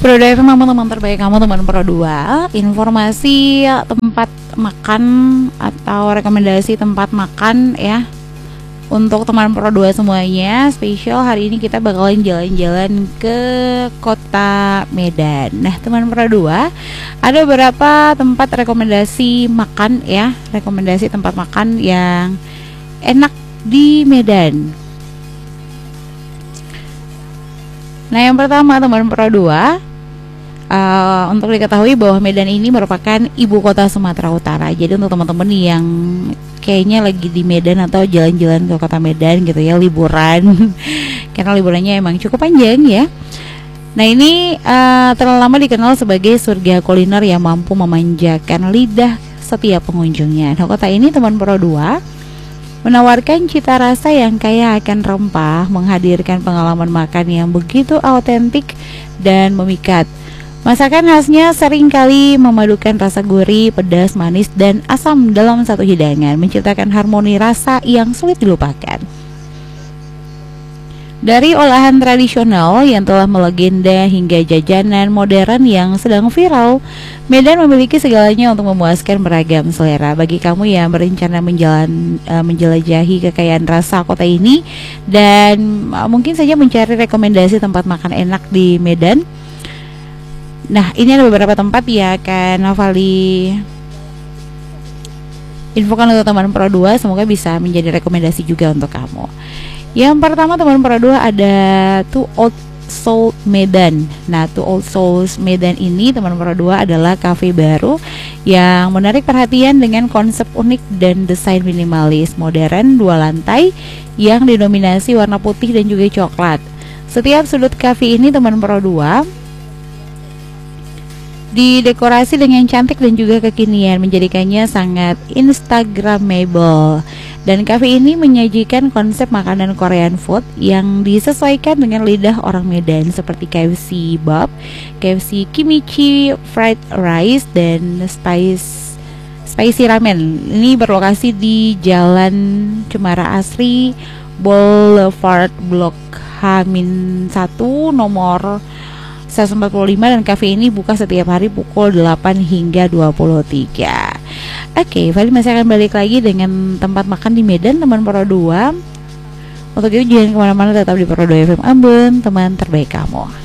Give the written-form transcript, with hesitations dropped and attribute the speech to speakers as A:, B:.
A: Pro 2 FM, teman terbaik kamu, teman Pro 2. Informasi tempat makan atau rekomendasi tempat makan ya untuk teman Pro 2 semuanya. Spesial hari ini kita bakalan jalan-jalan ke kota Medan. Nah, teman Pro 2, ada beberapa tempat rekomendasi makan ya, rekomendasi tempat makan yang enak di Medan. Nah, yang pertama teman Pro 2, untuk diketahui bahwa Medan ini merupakan ibu kota Sumatera Utara. Jadi untuk teman-teman yang kayaknya lagi di Medan atau jalan-jalan ke kota Medan gitu ya, liburan karena liburannya emang cukup panjang ya. Nah, ini terlalu lama dikenal sebagai surga kuliner yang mampu memanjakan lidah setiap pengunjungnya. Nah, kota ini teman Pro 2 menawarkan cita rasa yang kaya akan rempah, menghadirkan pengalaman makan yang begitu autentik dan memikat. Masakan khasnya seringkali memadukan rasa gurih, pedas, manis, dan asam dalam satu hidangan, menciptakan harmoni rasa yang sulit dilupakan. Dari olahan tradisional yang telah melegenda hingga jajanan modern yang sedang viral, Medan memiliki segalanya untuk memuaskan beragam selera. Bagi kamu yang berencana menjelajahi kekayaan rasa kota ini dan mungkin saja mencari rekomendasi tempat makan enak di Medan. Nah, ini ada beberapa tempat ya akan Novali infokan untuk teman Pro 2, semoga bisa menjadi rekomendasi juga untuk kamu. Yang pertama teman Pro 2 ada Two Old Soul Medan. Nah, Two Old Souls Medan ini teman Pro 2 adalah kafe baru yang menarik perhatian dengan konsep unik dan desain minimalis, modern, 2 lantai yang didominasi warna putih dan juga coklat. Setiap sudut kafe ini teman Pro 2 didekorasi dengan cantik dan juga kekinian, menjadikannya sangat instagramable. Dan kafe ini menyajikan konsep makanan Korean food yang disesuaikan dengan lidah orang Medan seperti KFC Bob, KFC Kimchi Fried Rice, dan Spicy Ramen. Ini berlokasi di Jalan Cemara Asri, Boulevard Blok H-1 nomor 145, dan kafe ini buka setiap hari pukul 8 hingga 23. Oke, Fali masih akan balik lagi dengan tempat makan di Medan teman Pro 2. Untuk itu jangan kemana-mana, tetap di Pro 2 FM Ambon, teman terbaik kamu.